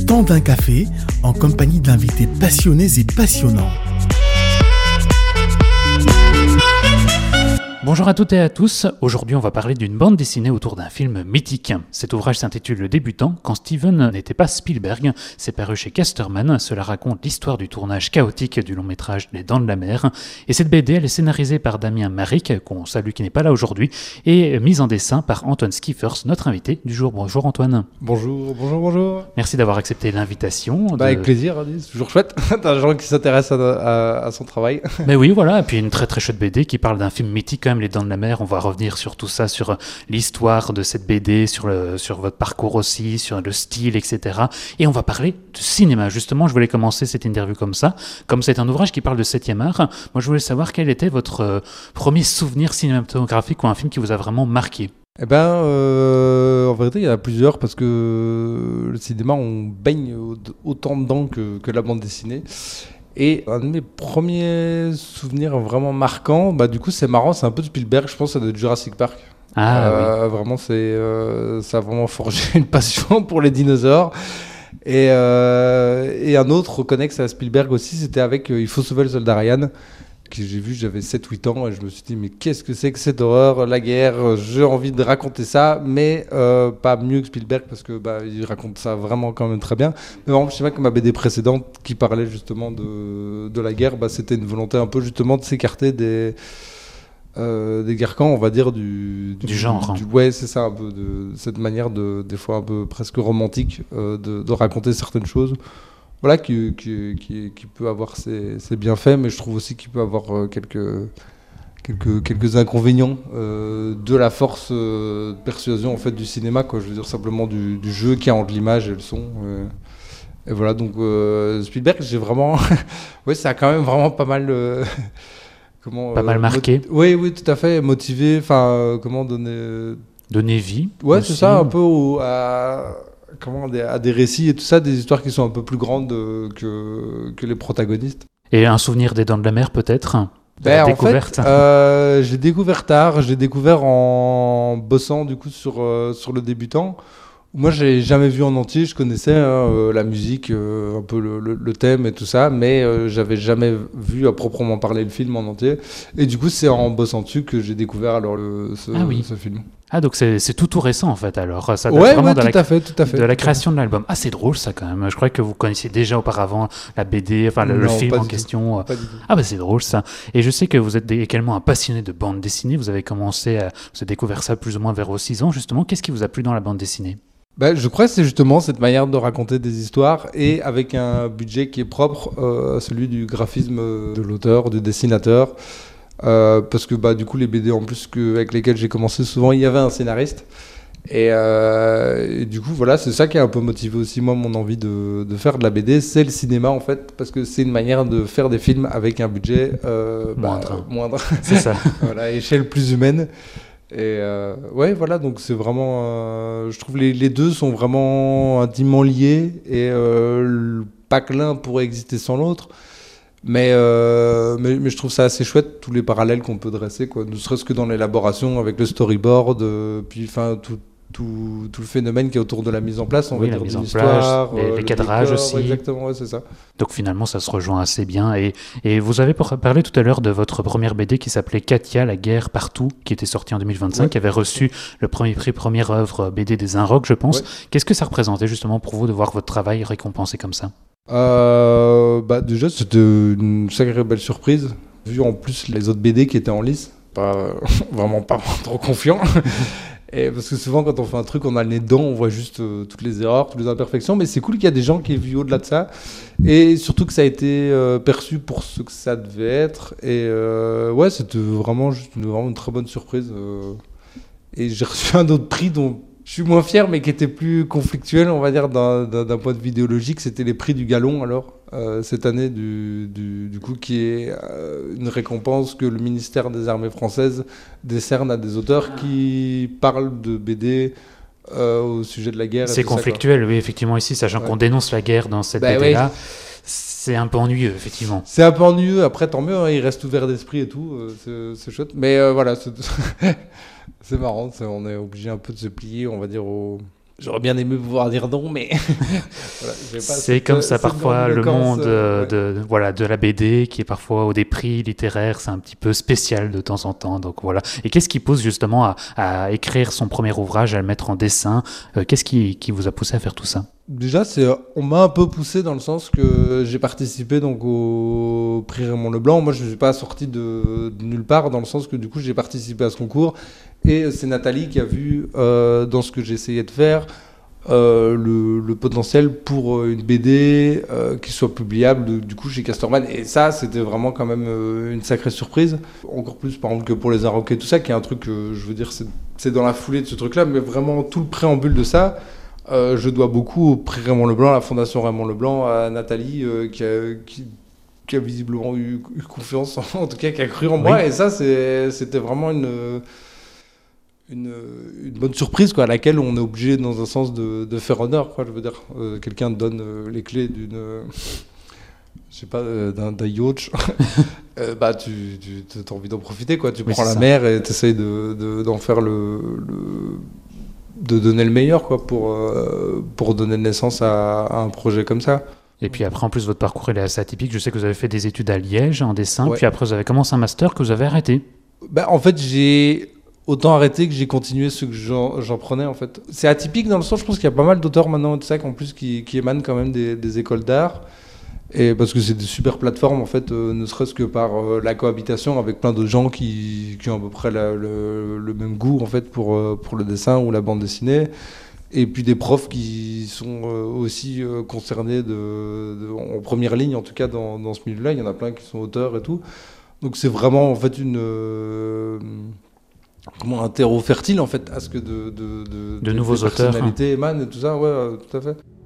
temps d'un café en compagnie d'invités passionnés et passionnants. Bonjour à toutes et à tous, aujourd'hui on va parler d'une bande dessinée autour d'un film mythique. Cet ouvrage s'intitule Le Débutant, quand Steven n'était pas Spielberg, c'est paru chez Casterman, cela raconte l'histoire du tournage chaotique du long métrage Les Dents de la Mer, et cette BD elle est scénarisée par Damien Maric, qu'on salue qui n'est pas là aujourd'hui, et mise en dessin par Antoine Skiffers, notre invité du jour. Bonjour Antoine. Bonjour. Merci d'avoir accepté l'invitation. Avec plaisir, c'est toujours chouette, t'as un gens qui s'intéressent à son travail. Mais oui, voilà, et puis une très très chouette BD qui parle d'un film mythique quand même, Les Dents de la Mer. On va revenir sur tout ça, sur l'histoire de cette BD, sur votre parcours aussi, sur le style, etc. Et on va parler de cinéma. Justement, je voulais commencer cette interview comme ça. Comme c'est un ouvrage qui parle de 7e art, moi je voulais savoir quel était votre premier souvenir cinématographique ou un film qui vous a vraiment marqué. En vérité, il y en a plusieurs parce que le cinéma, on baigne autant dedans que la bande dessinée. Et un de mes premiers souvenirs vraiment marquants, du coup, c'est marrant, c'est un peu de Spielberg, je pense, c'est de Jurassic Park. Oui. Vraiment, ça a vraiment forgé une passion pour les dinosaures. Et un autre connexe à Spielberg aussi, c'était avec Il faut sauver le soldat Ryan, que j'ai vu, j'avais 7-8 ans, et je me suis dit, mais qu'est-ce que c'est que cette horreur, la guerre, j'ai envie de raconter ça, mais pas mieux que Spielberg, parce que il raconte ça vraiment quand même très bien. Mais vraiment, je sais pas que ma BD précédente, qui parlait justement de la guerre, c'était une volonté un peu justement de s'écarter des guerres-camps, on va dire, du genre. Ouais, c'est ça, un peu de cette manière des fois un peu presque romantique de raconter certaines choses. Voilà, qui peut avoir ses bienfaits, mais je trouve aussi qu'il peut avoir quelques inconvénients de la force de persuasion en fait du cinéma, quoi. Je veux dire simplement du jeu qu'il y a entre l'image et le son. Et voilà, donc Spielberg, j'ai vraiment, ouais, ça a quand même vraiment pas mal, pas mal marqué. Oui, tout à fait, motivé. Enfin, comment donner vie. Ouais, aussi. c'est ça, un peu à des récits et tout ça, des histoires qui sont un peu plus grandes que les protagonistes. Et un souvenir des Dents de la Mer peut-être découverte. En fait, j'ai découvert tard, j'ai découvert en bossant du coup sur Le Débutant. Moi, j'ai jamais vu en entier, je connaissais la musique, un peu le thème et tout ça, mais j'avais jamais vu à proprement parler le film en entier. Et du coup, c'est en bossant dessus que j'ai découvert alors ce film. Ah, donc c'est tout récent en fait, alors ça date vraiment tout à fait. De la création de l'album. Ah, c'est drôle ça quand même. Je crois que vous connaissiez déjà auparavant la BD, enfin le film en question. Ah, c'est drôle ça. Et je sais que vous êtes également un passionné de bande dessinée. Vous avez découvert ça plus ou moins vers vos 6 ans justement. Qu'est-ce qui vous a plu dans la bande dessinée ? Je crois que c'est justement cette manière de raconter des histoires et avec un budget qui est propre à celui du graphisme de l'auteur, du dessinateur. Parce que du coup les BD en plus avec lesquels j'ai commencé, souvent il y avait un scénariste et du coup voilà, c'est ça qui a un peu motivé aussi moi mon envie de faire de la BD, c'est le cinéma en fait, parce que c'est une manière de faire des films avec un budget moindre. C'est ça. Voilà, échelle plus humaine. Et ouais, voilà, donc c'est vraiment je trouve les deux sont vraiment intimement liés et pas que l'un pourrait exister sans l'autre. Mais je trouve ça assez chouette, tous les parallèles qu'on peut dresser, quoi. Ne serait-ce que dans l'élaboration avec le storyboard, puis enfin tout le phénomène qui est autour de la mise en place, on va dire, d'une histoire, les cadrages décor, aussi. Exactement, ouais, c'est ça. Donc finalement, ça se rejoint assez bien. Et vous avez parlé tout à l'heure de votre première BD qui s'appelait Katia, la guerre partout, qui était sortie en 2025, qui avait reçu le premier prix première œuvre BD des Inrocks, je pense. Ouais. Qu'est-ce que ça représentait justement pour vous de voir votre travail récompensé comme ça ? Déjà, c'était une sacrée belle surprise. Vu en plus les autres BD qui étaient en lice, vraiment pas trop confiant. Et parce que souvent, quand on fait un truc, on a le nez dedans, on voit juste toutes les erreurs, toutes les imperfections. Mais c'est cool qu'il y a des gens qui aient vu au-delà de ça. Et surtout que ça a été perçu pour ce que ça devait être. Et ouais, c'était vraiment une très bonne surprise. Et j'ai reçu un autre prix dont je suis moins fier, mais qui était plus conflictuel, on va dire, d'un point de vue idéologique. C'était les prix du Gallon, alors, cette année, du coup, qui est une récompense que le ministère des Armées françaises décerne à des auteurs qui parlent de BD au sujet de la guerre. C'est conflictuel, oui, effectivement, ici, sachant qu'on dénonce la guerre dans cette BD-là. Oui. C'est un peu ennuyeux, effectivement. C'est un peu ennuyeux. Après, tant mieux, hein, il reste ouvert d'esprit et tout. C'est chouette. Mais voilà, c'est marrant. On est obligé un peu de se plier, on va dire, aux J'aurais bien aimé pouvoir dire non, mais voilà, c'est comme ça parfois le monde de la BD qui est parfois au des prix littéraires, c'est un petit peu spécial de temps en temps. Donc voilà. Et qu'est-ce qui pousse justement à écrire son premier ouvrage, à le mettre en dessin? Qu'est-ce qui vous a poussé à faire tout ça? Déjà, on m'a un peu poussé dans le sens que j'ai participé donc au prix Raymond Leblanc. Moi, je ne suis pas sorti de nulle part, dans le sens que du coup, j'ai participé à ce concours. Et c'est Nathalie qui a vu dans ce que j'essayais de faire le potentiel pour une BD qui soit publiable du coup chez Casterman. Et ça, c'était vraiment quand même une sacrée surprise. Encore plus, par exemple, que pour les Inroquets, tout ça, qui est un truc que je veux dire, c'est dans la foulée de ce truc-là, mais vraiment tout le préambule de ça. Je dois beaucoup au prix Raymond Leblanc, à la Fondation Raymond Leblanc, à Nathalie qui a visiblement eu confiance, en tout cas qui a cru en moi. Et ça, c'était vraiment une bonne surprise quoi, à laquelle on est obligé dans un sens de faire honneur. Quoi, je veux dire, quelqu'un te donne les clés d'un yacht. Bah, tu as envie d'en profiter. Quoi. Tu prends la mer et tu essayes d'en faire de donner le meilleur quoi, pour donner naissance à un projet comme ça. Et puis après, en plus, votre parcours il est assez atypique. Je sais que vous avez fait des études à Liège en dessin, puis après vous avez commencé un master que vous avez arrêté. Bah, en fait, j'ai autant arrêté que j'ai continué ce que j'en prenais en fait. C'est atypique dans le sens, je pense qu'il y a pas mal d'auteurs maintenant en plus qui émanent quand même des écoles d'art. Et parce que c'est des super plateformes en fait, ne serait-ce que par la cohabitation avec plein de gens qui ont à peu près le même goût en fait pour le dessin ou la bande dessinée. Et puis des profs qui sont aussi concernés en première ligne en tout cas dans ce milieu-là. Il y en a plein qui sont auteurs et tout. Donc c'est vraiment en fait un terreau fertile en fait à ce que de nouveaux auteurs personnalités émanent et tout ça. Ouais, tout à fait.